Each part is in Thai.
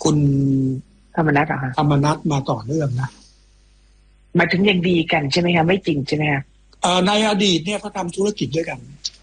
คุณธรรมนัสเหรอคะธรรมนัสมาต่อเนื่องนะหมายถึงยังดีกันใช่ไหมคะไม่จริงใช่ไหมคะในอดีตเนี่ยเขาทำธุรกิจด้วยกัน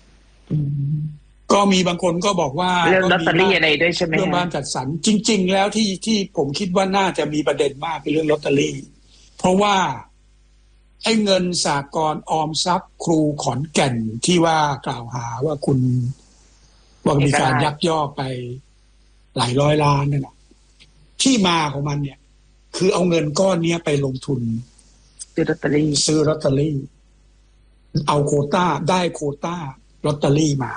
ก็มีบางคนก็บอกว่าเรื่องลอตเตอรี่อะไรด้วยใช่ไหมเรื่องบ้านจัดสรรจริงๆแล้วที่ผมคิดว่าน่าจะมีประเด็นมากเป็นเรื่องลอตเตอรี่เพราะว่าไอ้เงินสหกรณ์ออมทรัพย์ครูขอนแก่นที่ว่ากล่าวหาว่าคุณว่ามีการยักยอกไปหลายร้อยล้านนั่นแหละที่มาของมันเนี่ยคือเอาเงินก้อนนี้ไปลงทุนซื้อลอตเตอรี่เอาโควต้าได้โควต้าลอตเตอรี่มา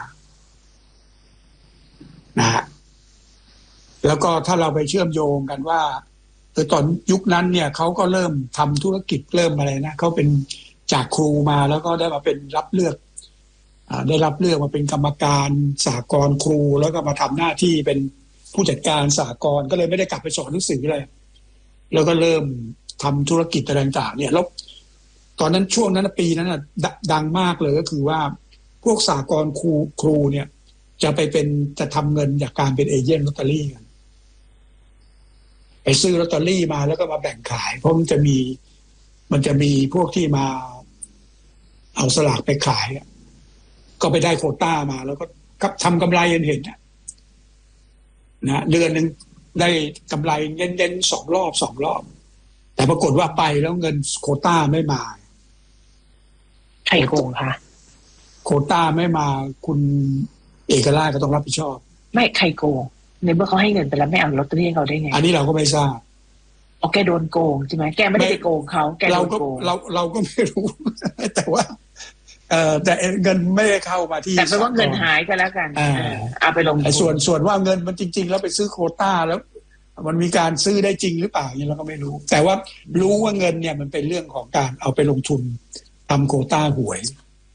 นะฮะแล้วก็ถ้าเราไปเชื่อมโยงกันว่าตอนยุคนั้นเนี่ยเขาก็เริ่มทำธุรกิจเริ่มอะไรนะเขาเป็นจากครูมาแล้วก็ได้มาเป็นรับเลือกได้รับเลือกมาเป็นกรรมการสหกรณ์ครูแล้วก็มาทำหน้าที่เป็นผู้จัดการสหกรณ์ก็เลยไม่ได้กลับไปสอนหนังสือเลยแล้วก็เริ่มทำธุรกิจต่างๆเนี่ยแล้วตอนนั้นช่วงนั้นปีนั้นน่ะดังมากเลยก็คือว่าพวกสหกรณ์ครูเนี่ยจะทำเงินจากการเป็นเอเจนต์ลอตเตอรี่กันไปซื้อลอตเตอรี่มาแล้วก็มาแบ่งขายเพราะมันจะมีพวกที่มาเอาสลากไปขายก็ไปได้โควต้ามาแล้วก็ทำกำไรเห็นนะเดือนนึงได้กำไรเน้นๆ2 รอบแต่ปรากฏว่าไปแล้วเงินโควต้าไม่มาใครโกงคะโควต้าไม่มาคุณเอกราชก็ต้องรับผิดชอบไม่ใครโกงในเมื่อเขาให้เงินไปแล้วไม่เอาลอตเตอรี่ให้เขาได้ไงอันนี้เราก็ไม่ทราบแกโดนโกงใช่ไหมแกไม่ได้ไปโกงเขาแกโดนโกงเราก็ไม่รู้แต่ว่าแต่เงินไม่ได้เข้ามาที่แต่เป็นว่าเงินหายก็แล้วกันเอาไปลงส่วนว่าเงินมันจริงๆแล้วไปซื้อโควต้าแล้วมันมีการซื้อได้จริงหรือเปล่าเนี่ยเราก็ไม่รู้แต่ว่ารู้ว่าเงินเนี่ยมันเป็นเรื่องของการเอาไปลงทุนทำโควต้าหวย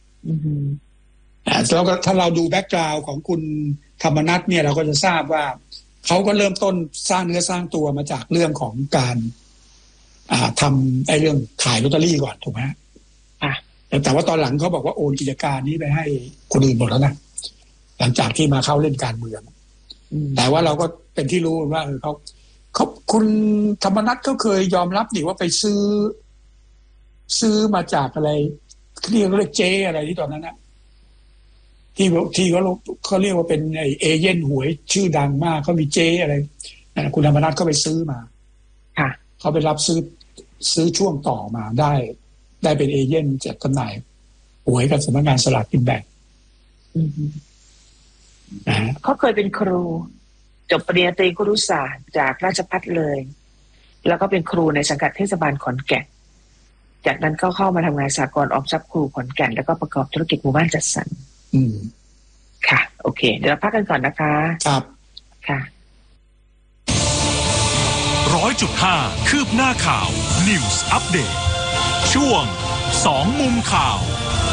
แล้วก็ถ้าเราดูแบ็กกราวด์ของคุณธรรมนัสเนี่ยเราก็จะทราบว่าเขาก็เริ่มต้นสร้างเนื้อสร้างตัวมาจากเรื่องของการทำไอ้เรื่องขายลอตเตอรี่ก่อนถูกไหมแต่ว่าตอนหลังเขาบอกว่าโอนกิจการนี้ไปให้คนอื่นหมดแล้วนะหลังจากที่มาเข้าเล่นการเมืองแต่ว่าเราก็เป็นที่รู้ว่าเขาคุณธรรมนัสเขาเคยยอมรับดิว่าไปซื้อมาจากอะไรเรียกเจอะไรที่ตอนนั้นนะที่เขาเรียกว่าเป็นเอเย่นหวยชื่อดังมากเขามีเจอะไรคุณธรรมนัสเขาไปซื้อมาเขาไปรับซื้อช่วงต่อมาได้เป็นเอเย่นจากจำหน่ายหวยกับสำนักงานสลากกินแบ่งเขาเคยเป็นครูจบปริญญาตรีครุศาสตร์จากราชภัฏเลยแล้วก็เป็นครูในสังกัดเทศบาลขอนแก่นจากนั้นก็เข้ามาทำงานสหกรณ์ออมทรัพย์ครูขอนแก่นแล้วก็ประกอบธุรกิจหมู่บ้านจัดสรรค่ะโอเคเดี๋ยวเราพักกันก่อนนะคะครับค่ะ 100.5 คืบหน้าข่าว News Update ช่วง2 มุมข่าว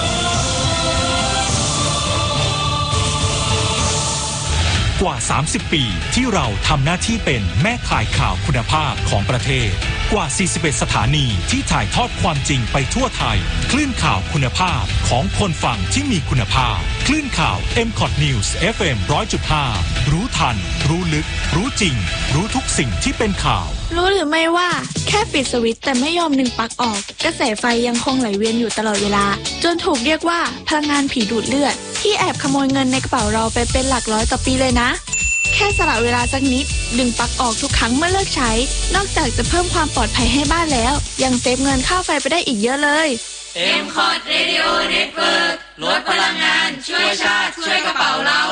กว่า30 ปีที่เราทำหน้าที่เป็นแม่ข่ายข่าวคุณภาพของประเทศกว่า41สถานีที่ถ่ายทอดความจริงไปทั่วไทยคลื่นข่าวคุณภาพของคนฟังที่มีคุณภาพคลื่นข่าว MCOT News FM 100.5 รู้ทันรู้ลึกรู้จริงรู้ทุกสิ่งที่เป็นข่าวรู้หรือไม่ว่าแค่ปิดสวิตช์แต่ไม่ยอมดึงปลั๊กออกกระแสไฟยังคงไหลเวียนอยู่ตลอดเวลาจนถูกเรียกว่าพลังงานผีดูดเลือดที่แอบขโมยเงินในกระเป๋าเราไปเป็นหลักร้อยต่อปีเลยนะแค่สละเวลาสักนิดดึงปลั๊กออกทุกครั้งเมื่อเลิกใช้นอกจากจะเพิ่มความปลอดภัยให้บ้านแล้วยังเซฟเงินค่าไฟไปได้อีกเยอะเลย MCOT Radio Network ลดพลังงานช่วยชาติช่วยกระเป๋าเรา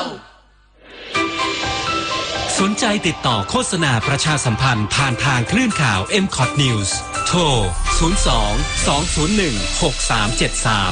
สนใจติดต่อโฆษณาประชาสัมพันธ์ผ่านทางคลื่นข่าว MCOT News โทร 02 201 6373